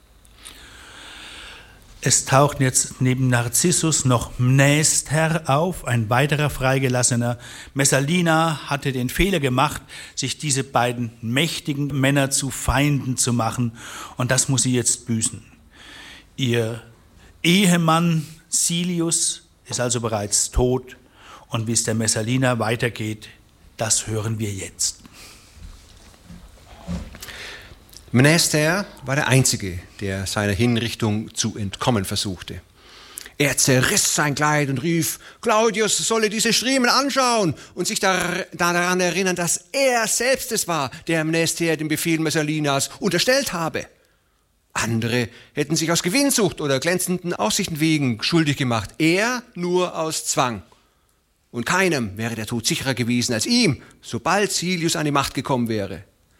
Es taucht jetzt neben Narzissus noch Mnäster auf, ein weiterer Freigelassener. Messalina hatte den Fehler gemacht, sich diese beiden mächtigen Männer zu Feinden zu machen, und das muss sie jetzt büßen. Ihr Ehemann Silius ist also bereits tot, und wie es der Messalina weitergeht, das hören wir jetzt. Mnäster war der Einzige, der seiner Hinrichtung zu entkommen versuchte. Er zerriss sein Kleid und rief, Claudius solle diese Striemen anschauen und sich daran erinnern, dass er selbst es war, der Mnäster den Befehl Messalinas unterstellt habe. Andere hätten sich aus Gewinnsucht oder glänzenden Aussichten wegen schuldig gemacht, er nur aus Zwang. und keinem wäre der Tod sicherer gewesen als ihm, sobald Silius an die Macht gekommen wäre.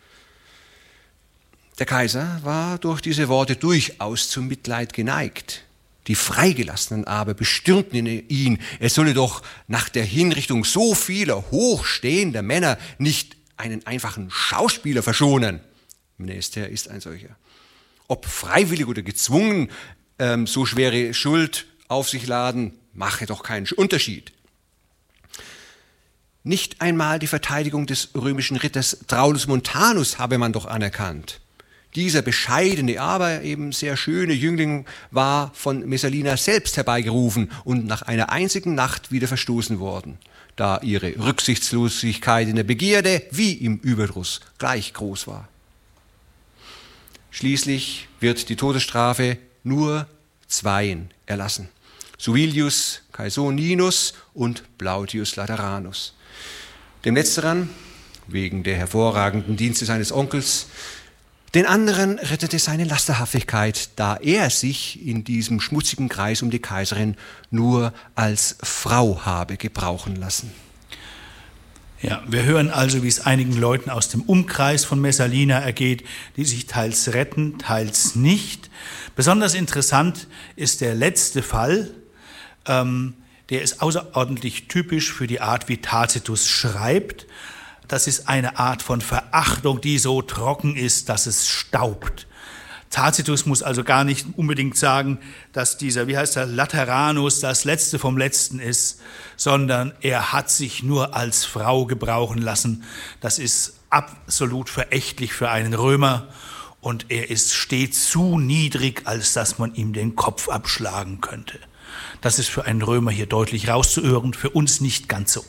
Der Kaiser war durch diese Worte durchaus zum Mitleid geneigt. Die Freigelassenen aber bestürmten ihn, er solle doch nach der Hinrichtung so vieler hochstehender Männer nicht einen einfachen Schauspieler verschonen. Mnester ist ein solcher. Ob freiwillig oder gezwungen, ähm, so schwere Schuld auf sich laden, mache doch keinen Unterschied. Nicht einmal die Verteidigung des römischen Ritters Traulus Montanus habe man doch anerkannt. Dieser bescheidene, aber eben sehr schöne Jüngling war von Messalina selbst herbeigerufen und nach einer einzigen Nacht wieder verstoßen worden, da ihre Rücksichtslosigkeit in der Begierde wie im Überdruss gleich groß war. Schließlich wird die Todesstrafe nur zweien erlassen: Suilius Caesoninus und Plautius Lateranus. Dem Letzteren, wegen der hervorragenden Dienste seines Onkels, den anderen rettete seine Lasterhaftigkeit, da er sich in diesem schmutzigen Kreis um die Kaiserin nur als Frau habe gebrauchen lassen. Ja, wir hören also, wie es einigen Leuten aus dem Umkreis von Messalina ergeht, die sich teils retten, teils nicht. Besonders interessant ist der letzte Fall. Ähm, der ist außerordentlich typisch für die Art, wie Tacitus schreibt. Das ist eine Art von Verachtung, die so trocken ist, dass es staubt. Tacitus muss also gar nicht unbedingt sagen, dass dieser, wie heißt er, Lateranus das Letzte vom Letzten ist, sondern er hat sich nur als Frau gebrauchen lassen. Das ist absolut verächtlich für einen Römer und er ist stets zu niedrig, als dass man ihm den Kopf abschlagen könnte. Das ist für einen Römer hier deutlich rauszuhören, für uns nicht ganz so.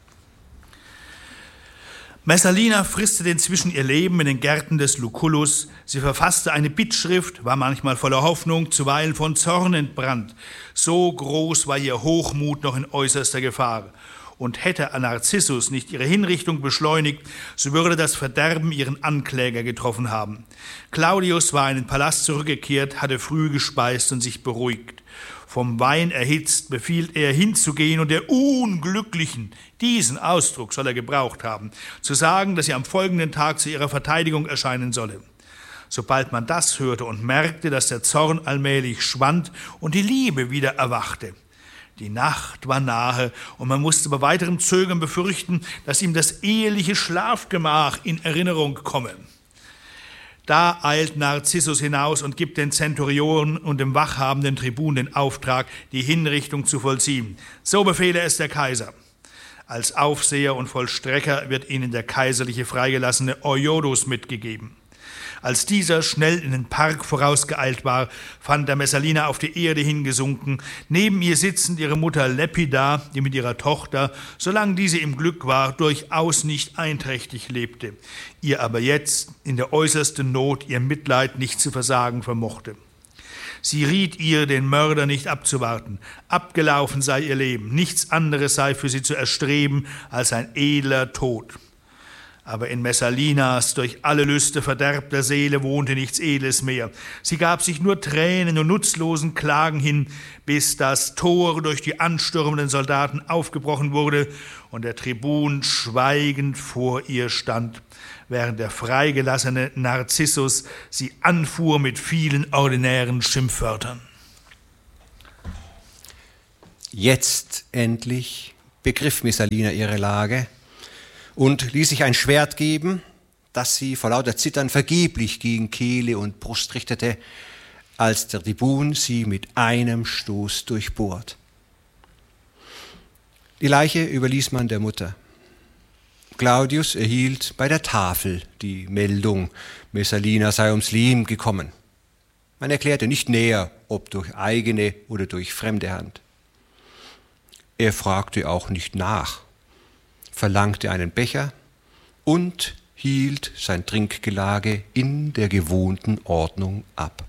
Messalina fristete inzwischen ihr Leben in den Gärten des Lucullus. Sie verfasste eine Bittschrift, war manchmal voller Hoffnung, zuweilen von Zorn entbrannt. So groß war ihr Hochmut noch in äußerster Gefahr. Und hätte Narcissus nicht ihre Hinrichtung beschleunigt, so würde das Verderben ihren Ankläger getroffen haben. Claudius war in den Palast zurückgekehrt, hatte früh gespeist und sich beruhigt. Vom Wein erhitzt befiehlt er hinzugehen und der Unglücklichen, diesen Ausdruck soll er gebraucht haben, zu sagen, dass sie am folgenden Tag zu ihrer Verteidigung erscheinen solle. Sobald man das hörte und merkte, dass der Zorn allmählich schwand und die Liebe wieder erwachte. Die Nacht war nahe und man musste bei weiterem Zögern befürchten, dass ihm das eheliche Schlafgemach in Erinnerung komme. Da eilt Narcissus hinaus und gibt den Zenturionen und dem wachhabenden Tribun den Auftrag, die Hinrichtung zu vollziehen. So befehle es der Kaiser. Als Aufseher und Vollstrecker wird ihnen der kaiserliche freigelassene Euodus mitgegeben. Als dieser schnell in den Park vorausgeeilt war, fand er Messalina auf die Erde hingesunken, neben ihr sitzend ihre Mutter Lepida, die mit ihrer Tochter, solange diese im Glück war, durchaus nicht einträchtig lebte, ihr aber jetzt in der äußersten Not ihr Mitleid nicht zu versagen vermochte. Sie riet ihr, den Mörder nicht abzuwarten. Abgelaufen sei ihr Leben, nichts anderes sei für sie zu erstreben als ein edler Tod. Aber in Messalinas durch alle Lüste verderbter Seele wohnte nichts Edles mehr. Sie gab sich nur Tränen und nutzlosen Klagen hin, bis das Tor durch die anstürmenden Soldaten aufgebrochen wurde und der Tribun schweigend vor ihr stand, während der freigelassene Narcissus sie anfuhr mit vielen ordinären Schimpfwörtern. Jetzt endlich begriff Messalina ihre Lage und ließ sich ein Schwert geben, das sie vor lauter Zittern vergeblich gegen Kehle und Brust richtete, als der Tribun sie mit einem Stoß durchbohrt. Die Leiche überließ man der Mutter. Claudius erhielt bei der Tafel die Meldung, Messalina sei ums Leben gekommen. Man erklärte nicht näher, ob durch eigene oder durch fremde Hand. Er fragte auch nicht nach, verlangte einen Becher und hielt sein Trinkgelage in der gewohnten Ordnung ab.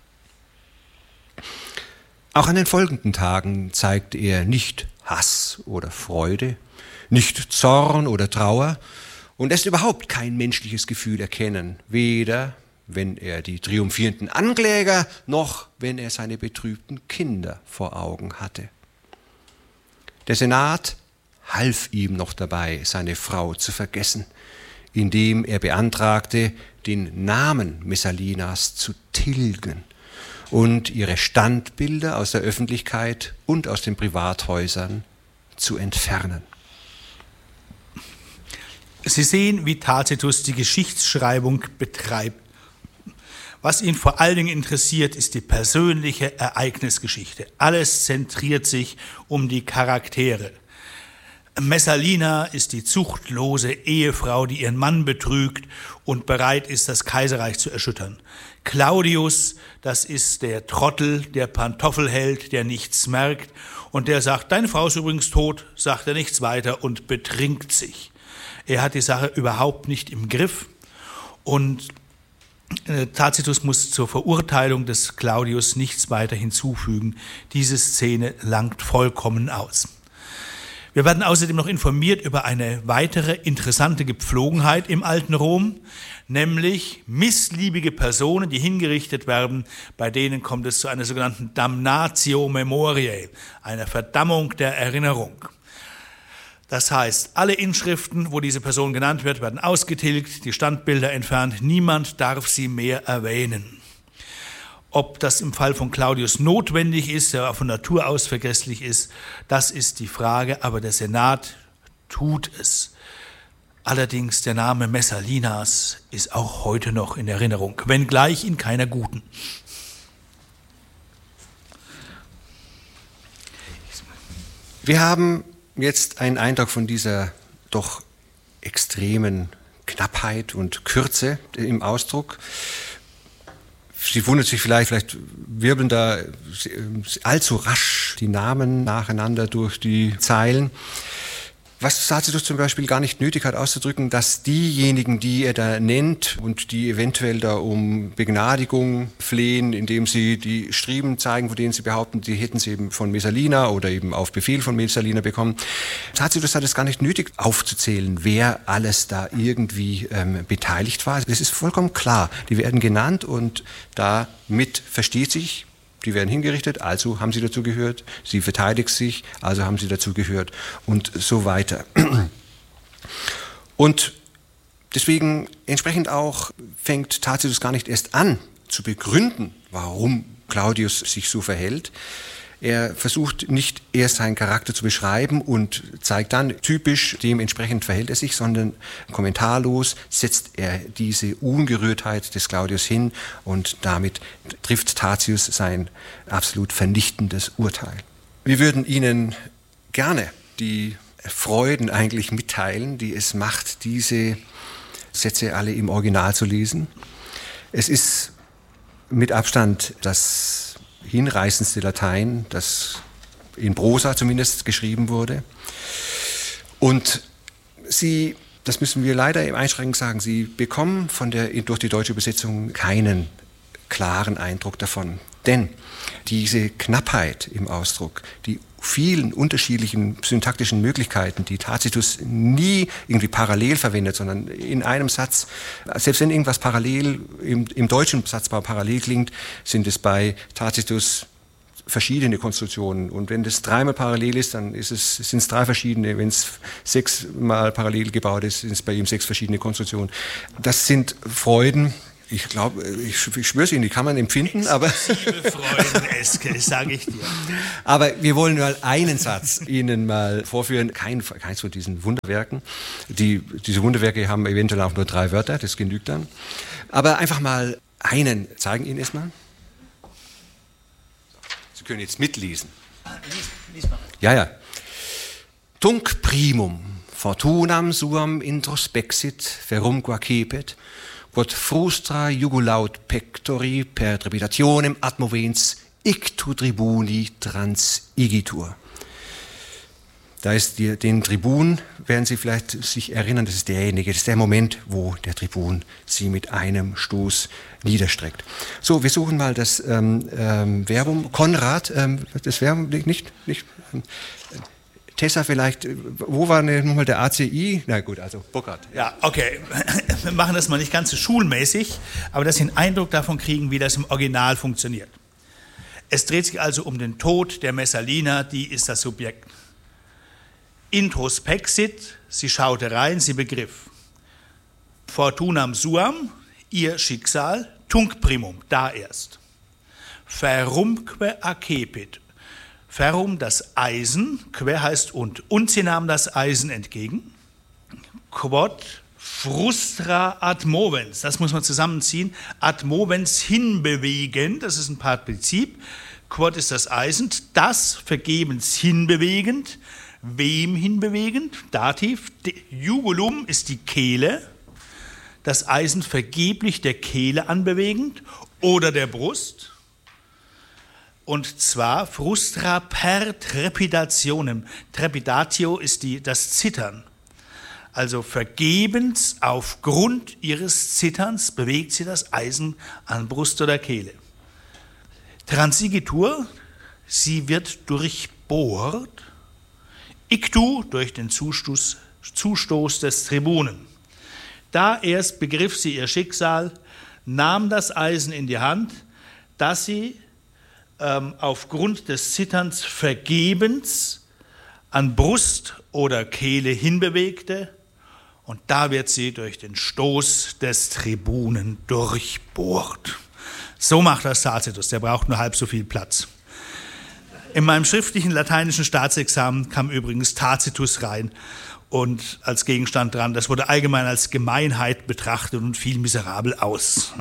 Auch an den folgenden Tagen zeigte er nicht Hass oder Freude, nicht Zorn oder Trauer und lässt überhaupt kein menschliches Gefühl erkennen, weder wenn er die triumphierenden Ankläger noch wenn er seine betrübten Kinder vor Augen hatte. Der Senat half ihm noch dabei, seine Frau zu vergessen, indem er beantragte, den Namen Messalinas zu tilgen und ihre Standbilder aus der Öffentlichkeit und aus den Privathäusern zu entfernen. Sie sehen, wie Tacitus die Geschichtsschreibung betreibt. Was ihn vor allen Dingen interessiert, ist die persönliche Ereignisgeschichte. Alles zentriert sich um die Charaktere. Messalina ist die zuchtlose Ehefrau, die ihren Mann betrügt und bereit ist, das Kaiserreich zu erschüttern. Claudius, das ist der Trottel, der Pantoffelheld, der nichts merkt und der sagt, deine Frau ist übrigens tot, sagt er nichts weiter und betrinkt sich. Er hat die Sache überhaupt nicht im Griff und Tacitus muss zur Verurteilung des Claudius nichts weiter hinzufügen. Diese Szene langt vollkommen aus. Wir werden außerdem noch informiert über eine weitere interessante Gepflogenheit im alten Rom, nämlich missliebige Personen, die hingerichtet werden, bei denen kommt es zu einer sogenannten Damnatio Memoriae, einer Verdammung der Erinnerung. Das heißt, alle Inschriften, wo diese Person genannt wird, werden ausgetilgt, die Standbilder entfernt, niemand darf sie mehr erwähnen. Ob das im Fall von Claudius notwendig ist, der von Natur aus vergesslich ist, das ist die Frage, aber der Senat tut es. Allerdings der Name Messalinas ist auch heute noch in Erinnerung, wenngleich in keiner guten. Wir haben jetzt einen Eindruck von dieser doch extremen Knappheit und Kürze im Ausdruck. Sie wundert sich vielleicht, vielleicht wirbeln da allzu rasch die Namen nacheinander durch die Zeilen. Was Tacitus zum Beispiel gar nicht nötig hat auszudrücken, dass diejenigen, die er da nennt und die eventuell da um Begnadigung flehen, indem sie die Striemen zeigen, von denen sie behaupten, die hätten sie eben von Messalina oder eben auf Befehl von Messalina bekommen. Tacitus hat es gar nicht nötig aufzuzählen, wer alles da irgendwie ähm, beteiligt war. Das ist vollkommen klar. Die werden genannt und damit versteht sich, die werden hingerichtet, also haben sie dazu gehört. Sie verteidigt sich, also haben sie dazu gehört und so weiter. Und deswegen entsprechend auch fängt Tacitus gar nicht erst an zu begründen, warum Claudius sich so verhält. Er versucht nicht erst seinen Charakter zu beschreiben und zeigt dann, typisch dementsprechend verhält er sich, sondern kommentarlos setzt er diese Ungerührtheit des Claudius hin und damit trifft Tatius sein absolut vernichtendes Urteil. Wir würden Ihnen gerne die Freuden eigentlich mitteilen, die es macht, diese Sätze alle im Original zu lesen. Es ist mit Abstand das hinreißendste Latein, das in Prosa zumindest geschrieben wurde. Und Sie, das müssen wir leider im Einschränkend sagen, Sie bekommen von der, durch die deutsche Übersetzung keinen klaren Eindruck davon. Denn diese Knappheit im Ausdruck, die vielen unterschiedlichen syntaktischen Möglichkeiten, die Tacitus nie irgendwie parallel verwendet, sondern in einem Satz, selbst wenn irgendwas parallel im, im deutschen Satzbau parallel klingt, sind es bei Tacitus verschiedene Konstruktionen. Und wenn das dreimal parallel ist, dann ist es, sind es drei verschiedene. Wenn es sechsmal parallel gebaut ist, sind es bei ihm sechs verschiedene Konstruktionen. Das sind Freuden. Ich glaube, ich, ich schwöre es Ihnen, die kann man empfinden, aber Freuden, Eske, sage ich dir. Aber wir wollen mal einen Satz Ihnen mal vorführen. Kein, keins von diesen Wunderwerken. Die, diese Wunderwerke haben eventuell auch nur drei Wörter, das genügt dann. Aber einfach mal einen zeigen Ihnen erstmal. Sie können jetzt mitlesen. Lies, lies mal. Ja, ja. Tunc primum fortunam suam introspexit verum cepet, quod frustra jugulaut pectori per trepitationem atmovens ictu tribuni transigitur. Da ist die, den Tribun, werden Sie vielleicht sich erinnern, das ist derjenige, das ist der Moment, wo der Tribun Sie mit einem Stoß niederstreckt. So, wir suchen mal das ähm, ähm, Verbum. Konrad, ähm, das Verbum nicht, nicht ähm, Tessa vielleicht, wo war nochmal der A C I? Na gut, also Burkhard. Ja, okay. Wir machen das mal nicht ganz so schulmäßig, aber dass Sie einen Eindruck davon kriegen, wie das im Original funktioniert. Es dreht sich also um den Tod der Messalina, die ist das Subjekt. Introspexit, sie schaute rein, sie begriff. Fortunam suam, ihr Schicksal, tunc primum, da erst. Ferrumque accepit. Ferrum, das Eisen, que heißt und, und sie nahm das Eisen entgegen. Quod frustra ad movens, das muss man zusammenziehen, ad movens hinbewegen, das ist ein Partizip. Quod ist das Eisen, das vergebens hinbewegend. Wem hinbewegend? Dativ. Jugulum ist die Kehle. Das Eisen vergeblich der Kehle anbewegend oder der Brust. Und zwar frustra per trepidationem. Trepidatio ist die, das Zittern. Also vergebens aufgrund ihres Zitterns bewegt sie das Eisen an Brust oder Kehle. Transigitur, sie wird durchbohrt, ictu durch den Zustoß, Zustoß des Tribunen. Da erst begriff sie ihr Schicksal, nahm das Eisen in die Hand, das sie ähm, aufgrund des Zitterns vergebens an Brust oder Kehle hinbewegte, und da wird sie durch den Stoß des Tribunen durchbohrt. So macht das Tacitus, der braucht nur halb so viel Platz. In meinem schriftlichen lateinischen Staatsexamen kam übrigens Tacitus rein und als Gegenstand dran, das wurde allgemein als Gemeinheit betrachtet und fiel miserabel aus.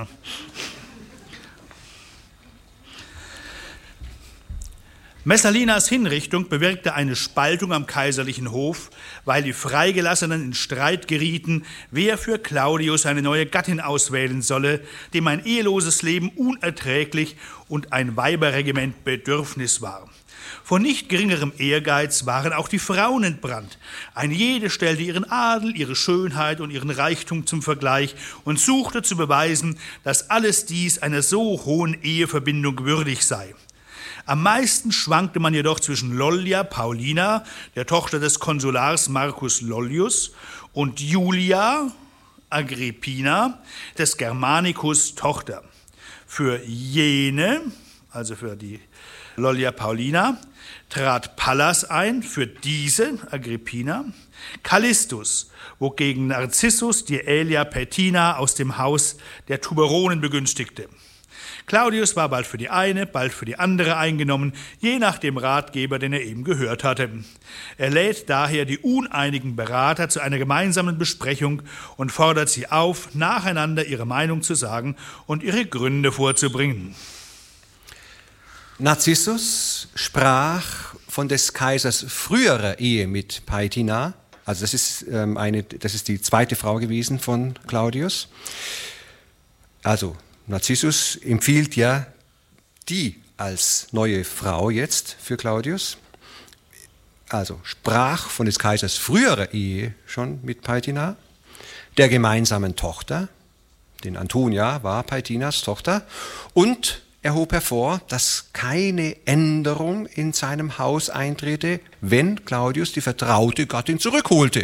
Messalinas Hinrichtung bewirkte eine Spaltung am kaiserlichen Hof, weil die Freigelassenen in Streit gerieten, wer für Claudius eine neue Gattin auswählen solle, dem ein eheloses Leben unerträglich und ein Weiberregiment Bedürfnis war. Von nicht geringerem Ehrgeiz waren auch die Frauen entbrannt. Eine jede stellte ihren Adel, ihre Schönheit und ihren Reichtum zum Vergleich und suchte zu beweisen, dass alles dies einer so hohen Eheverbindung würdig sei. Am meisten schwankte man jedoch zwischen Lollia Paulina, der Tochter des Konsulars Marcus Lollius, und Julia Agrippina, des Germanicus Tochter. Für jene, also für die Lollia Paulina, trat Pallas ein, für diese, Agrippina, Callistus, wogegen Narcissus die Aelia Paetina aus dem Haus der Tuberonen begünstigte. Claudius war bald für die eine, bald für die andere eingenommen, je nach dem Ratgeber, den er eben gehört hatte. Er lädt daher die uneinigen Berater zu einer gemeinsamen Besprechung und fordert sie auf, nacheinander ihre Meinung zu sagen und ihre Gründe vorzubringen. Narcissus sprach von des Kaisers früherer Ehe mit Paetina, also das ist, ähm, eine, das ist die zweite Frau gewesen von Claudius. Also Narcissus empfiehlt ja die als neue Frau jetzt für Claudius. Also sprach von des Kaisers früherer Ehe schon mit Paetina, der gemeinsamen Tochter, denn Antonia war Paetinas Tochter, und er hob hervor, dass keine Änderung in seinem Haus eintrete, wenn Claudius die vertraute Gattin zurückholte.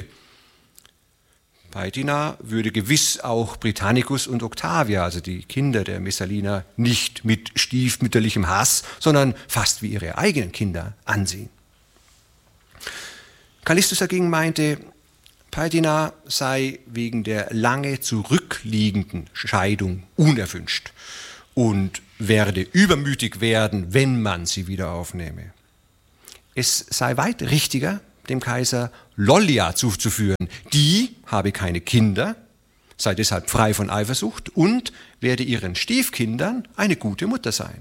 Paetina würde gewiss auch Britannicus und Octavia, also die Kinder der Messaliner, nicht mit stiefmütterlichem Hass, sondern fast wie ihre eigenen Kinder ansehen. Callistus dagegen meinte, Paetina sei wegen der lange zurückliegenden Scheidung unerwünscht und werde übermütig werden, wenn man sie wieder aufnehme. Es sei weit richtiger, dem Kaiser Lollia zuzuführen. Die habe keine Kinder, sei deshalb frei von Eifersucht und werde ihren Stiefkindern eine gute Mutter sein.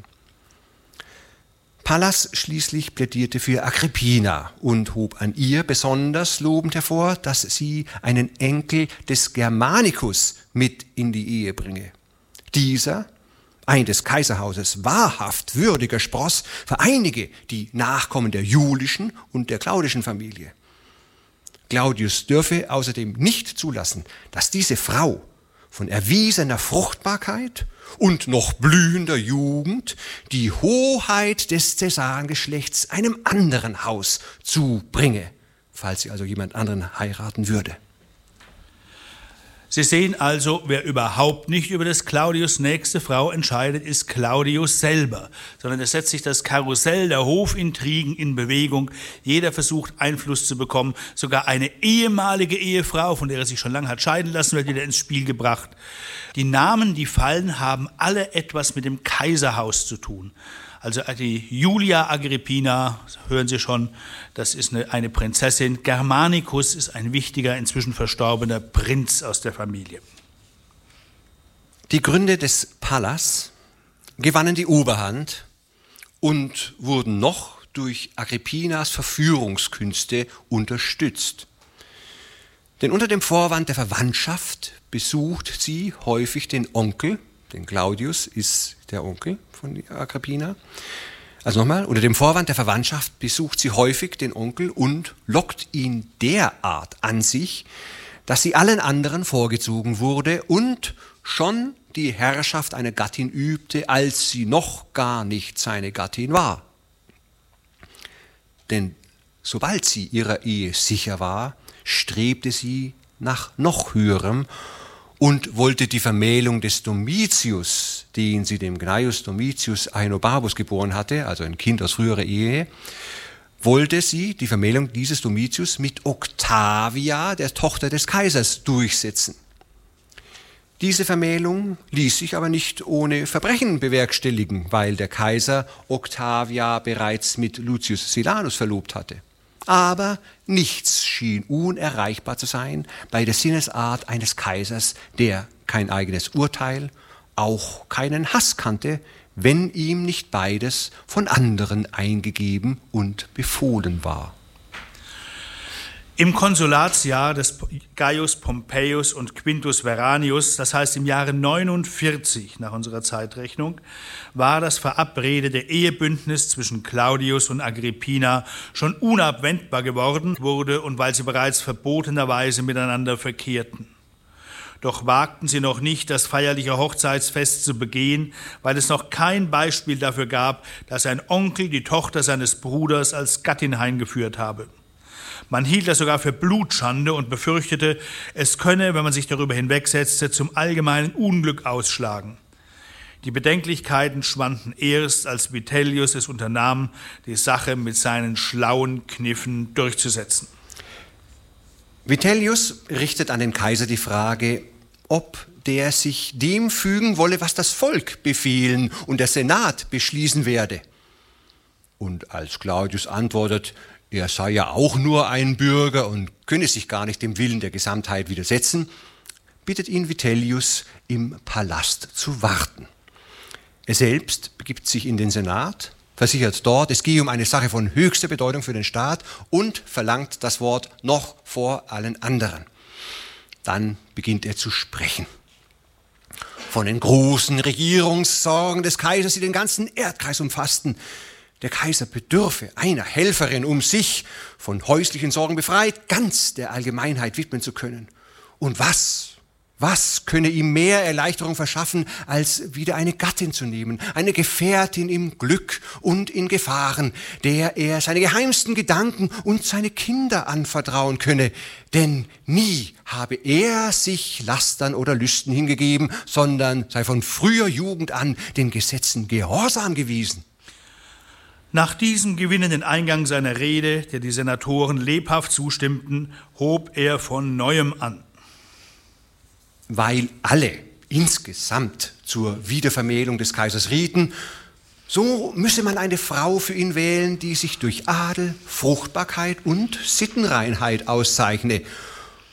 Pallas schließlich plädierte für Agrippina und hob an ihr besonders lobend hervor, dass sie einen Enkel des Germanicus mit in die Ehe bringe. Dieser, ein des Kaiserhauses wahrhaft würdiger Spross, vereinige die Nachkommen der julischen und der claudischen Familie. Claudius dürfe außerdem nicht zulassen, dass diese Frau von erwiesener Fruchtbarkeit und noch blühender Jugend die Hoheit des Cäsarengeschlechts einem anderen Haus zubringe, falls sie also jemand anderen heiraten würde. Sie sehen also, wer überhaupt nicht über des Claudius nächste Frau entscheidet, ist Claudius selber, sondern es setzt sich das Karussell der Hofintrigen in Bewegung. Jeder versucht, Einfluss zu bekommen. Sogar eine ehemalige Ehefrau, von der er sich schon lange hat scheiden lassen, wird wieder ins Spiel gebracht. Die Namen, die fallen, haben alle etwas mit dem Kaiserhaus zu tun. Also die Julia Agrippina, hören Sie schon, das ist eine, eine Prinzessin. Germanicus ist ein wichtiger, inzwischen verstorbener Prinz aus der Familie. Die Gründe des Pallas gewannen die Oberhand und wurden noch durch Agrippinas Verführungskünste unterstützt. Denn unter dem Vorwand der Verwandtschaft besucht sie häufig den Onkel, denn Claudius ist der Onkel von Agrippina. Also nochmal, unter dem Vorwand der Verwandtschaft besucht sie häufig den Onkel und lockt ihn derart an sich, dass sie allen anderen vorgezogen wurde und schon die Herrschaft einer Gattin übte, als sie noch gar nicht seine Gattin war. Denn sobald sie ihrer Ehe sicher war, strebte sie nach noch höherem und wollte die Vermählung des Domitius, den sie dem Gnaeus Domitius Aenobarbus geboren hatte, also ein Kind aus früherer Ehe, wollte sie die Vermählung dieses Domitius mit Octavia, der Tochter des Kaisers, durchsetzen. Diese Vermählung ließ sich aber nicht ohne Verbrechen bewerkstelligen, weil der Kaiser Octavia bereits mit Lucius Silanus verlobt hatte. Aber nichts schien unerreichbar zu sein bei der Sinnesart eines Kaisers, der kein eigenes Urteil, auch keinen Hass kannte, wenn ihm nicht beides von anderen eingegeben und befohlen war. Im Konsulatsjahr des Gaius Pompeius und Quintus Veranius, das heißt im Jahre neunundvierzig nach unserer Zeitrechnung, war das verabredete Ehebündnis zwischen Claudius und Agrippina schon unabwendbar geworden wurde und weil sie bereits verbotenerweise miteinander verkehrten. Doch wagten sie noch nicht, das feierliche Hochzeitsfest zu begehen, weil es noch kein Beispiel dafür gab, dass ein Onkel die Tochter seines Bruders als Gattin heimgeführt habe. Man hielt das sogar für Blutschande und befürchtete, es könne, wenn man sich darüber hinwegsetzte, zum allgemeinen Unglück ausschlagen. Die Bedenklichkeiten schwanden erst, als Vitellius es unternahm, die Sache mit seinen schlauen Kniffen durchzusetzen. Vitellius richtet an den Kaiser die Frage, ob der sich dem fügen wolle, was das Volk befehlen und der Senat beschließen werde. Und als Claudius antwortet, er sei ja auch nur ein Bürger und könne sich gar nicht dem Willen der Gesamtheit widersetzen, bittet ihn Vitellius, im Palast zu warten. Er selbst begibt sich in den Senat, versichert dort, es gehe um eine Sache von höchster Bedeutung für den Staat und verlangt das Wort noch vor allen anderen. Dann beginnt er zu sprechen. Von den großen Regierungssorgen des Kaisers, die den ganzen Erdkreis umfassten. Der Kaiser bedürfe einer Helferin, um sich von häuslichen Sorgen befreit, ganz der Allgemeinheit widmen zu können. Und was, was könne ihm mehr Erleichterung verschaffen, als wieder eine Gattin zu nehmen, eine Gefährtin im Glück und in Gefahren, der er seine geheimsten Gedanken und seine Kinder anvertrauen könne. Denn nie habe er sich Lastern oder Lüsten hingegeben, sondern sei von früher Jugend an den Gesetzen gehorsam gewesen. Nach diesem gewinnenden Eingang seiner Rede, der die Senatoren lebhaft zustimmten, hob er von Neuem an. Weil alle insgesamt zur Wiedervermählung des Kaisers rieten, so müsse man eine Frau für ihn wählen, die sich durch Adel, Fruchtbarkeit und Sittenreinheit auszeichne